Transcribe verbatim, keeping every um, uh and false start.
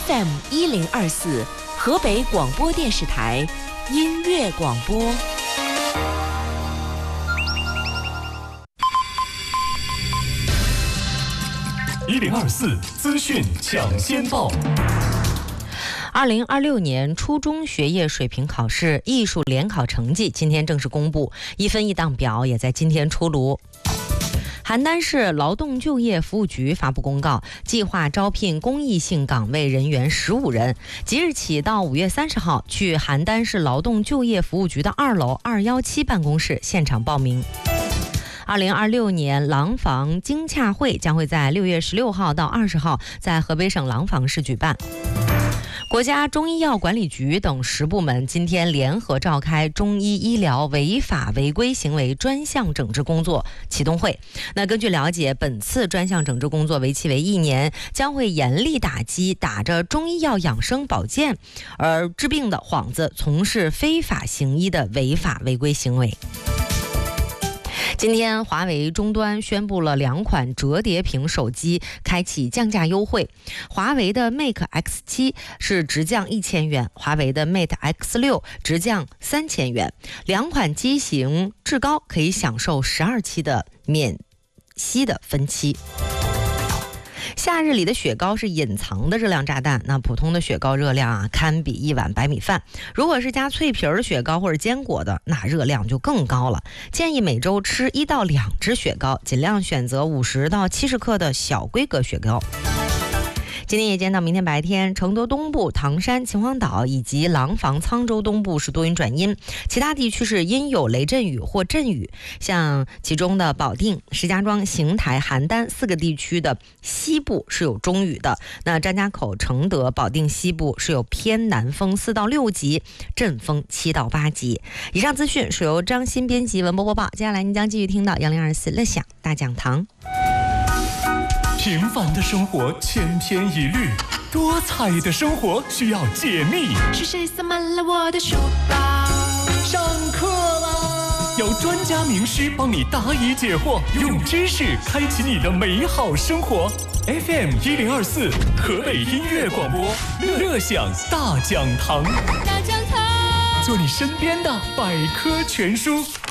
F M 一零二四，河北广播电视台音乐广播。 一零二四资讯抢先报。 二零二六年初中学业水平考试艺术联考成绩今天正式公布，一分一档表也在今天出炉。邯郸市劳动就业服务局发布公告，计划招聘公益性岗位人员十五人，即日起到五月三十号去邯郸市劳动就业服务局的二楼二一七办公室现场报名。二零二六年廊坊经洽会将会在六月十六号到二十号在河北省廊坊市举办。国家中医药管理局等十部门今天联合召开中医医疗违法违规行为专项整治工作启动会。那根据了解，本次专项整治工作为期为一年，将会严厉打击打着中医药养生保健而治病的幌子从事非法行医的违法违规行为。今天，华为终端宣布了两款折叠屏手机开启降价优惠。华为的 Mate X 七 是直降一千元，华为的 Mate X 六 直降三千元。两款机型至高可以享受十二期的免息的分期。夏日里的雪糕是隐藏的热量炸弹，那普通的雪糕热量啊堪比一碗白米饭，如果是加脆皮儿的雪糕或者坚果的，那热量就更高了。建议每周吃一到两只雪糕，尽量选择五十到七十克的小规格雪糕。今天夜间到明天白天，成都东部、唐山、秦皇岛以及廊坊、沧州东部是多云转阴，其他地区是阴有雷阵雨或阵雨。像其中的保定、石家庄、邢台、邯郸四个地区的西部是有中雨的。那张家口、承德、保定西部是有偏南风四到六级，阵风七到八级。以上资讯是由张鑫编辑文播播报。接下来您将继续听到幺零二四乐享大讲堂。 平凡的生活千篇一律，多彩的生活需要解密。 是谁塞满了我的书包？ 上课啦！有专家名师帮你答疑解惑，用知识开启你的美好生活。F M 一零二四，河北音乐广播，乐享大讲堂。 大讲堂， 做你身边的百科全书。